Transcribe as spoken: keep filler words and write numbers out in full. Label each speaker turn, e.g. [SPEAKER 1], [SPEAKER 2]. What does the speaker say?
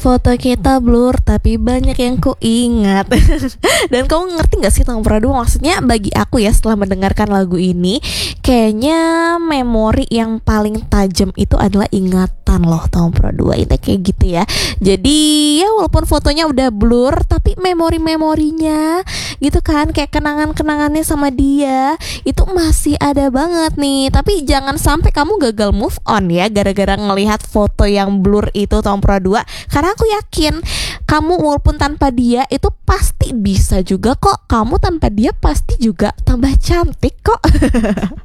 [SPEAKER 1] Foto kita blur tapi banyak yang ku ingat. Dan kamu ngerti gak sih Tang Pradu? Maksudnya bagi aku ya, setelah mendengarkan lagu ini, kayaknya memori yang paling tajam itu adalah ingatan loh Tang Pradu. Itu kayak gitu ya. Jadi ya walaupun fotonya udah blur, tapi memori-memorinya gitu kan, kayak kenangan-kenangannya sama dia itu masih ada banget nih. Tapi jangan sampai kamu gagal move on ya gara-gara ngelihat foto yang blur itu Tang Pradu. Karena aku yakin kamu walaupun tanpa dia itu pasti bisa juga kok. Kamu tanpa dia pasti juga tambah cantik kok.